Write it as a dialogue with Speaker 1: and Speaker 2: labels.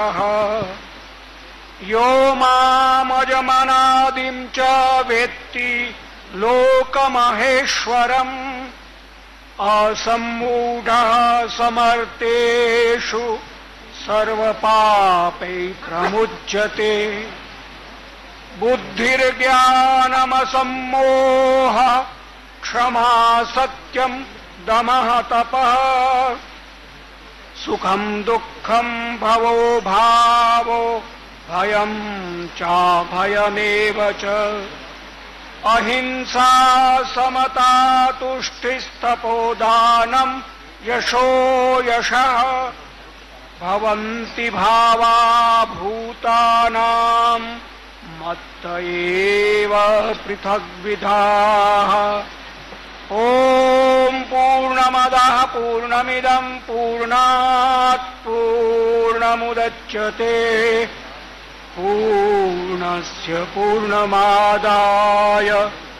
Speaker 1: यो मामजमनादिं च वेत्ति लोकमहेश्वरम् असम्मूढः समर्थेषु सर्वपापैः प्रमुच्यते। बुद्धिर्ज्ञानमसम्मोहः क्षमा सत्यं दमः तपः सुखं दुःखं भवो भावो भयं चाभयमेव च अहिंसा समता तुष्टिस्तपोदानं यशो यशः भवन्ति भावा भूतानां मत्त एव पृथग्विधाः। ओम पूर्णमदः पूर्णमिदं पूर्णात् पूर्णमुदच्यते पूर्णस्य पूर्णमादाय